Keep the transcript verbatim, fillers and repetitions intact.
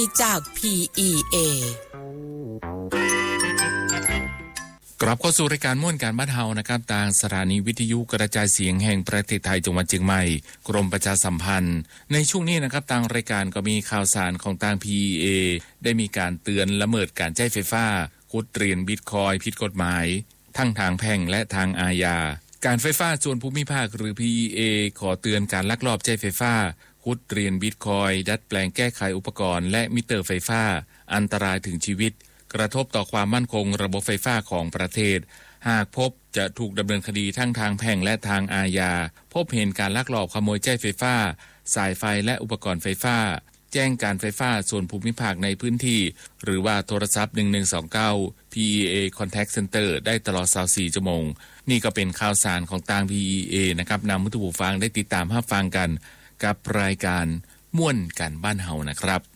จาก พี อี เอกลับเข้าสู่รายการม่วนการบ้านเฮานะครับทางสถานีวิทยุกระจายเสียงแห่งประเทศไทยจังหวัดเชียงใหม่กรมประชาสัมพันธ์ในช่วงนี้นะครับทางรายการก็มีข่าวสารของทาง พี อี เอ ได้มีการเตือนละเมิดการใช้ไฟฟ้าขุดเหรียญบิตคอยน์ผิดกฎหมายทั้งทางแพ่งและทางอาญาการไฟฟ้าส่วนภูมิภาคหรือ พี อี เอ ขอเตือนการลักลอบใช้ไฟฟ้าขุดเหรียญบิตคอยน์ดัดแปลงแก้ไขอุปกรณ์และมิเตอร์ไฟฟ้าอันตรายถึงชีวิตกระทบต่อความมั่นคงระบบไฟฟ้าของประเทศหากพบจะถูกดำเนินคดีทั้งทางแพ่งและทางอาญาพบเห็นการลักลอบขโมยใช้ไฟฟ้าสายไฟและอุปกรณ์ไฟฟ้าแจ้งการไฟฟ้าส่วนภูมิภาคในพื้นที่หรือว่าโทรศัพท์หนึ่งหนึ่งสองเก้า พี อี เอ Contact Center ได้ตลอดยี่สิบสี่ชั่วโมงนี่ก็เป็นข่าวสารของทาง พี อี เอ นะครับนำผู้ฟังได้ติดตามรับฟังกันกับรายการม่วนกันบ้านเฮานะครับ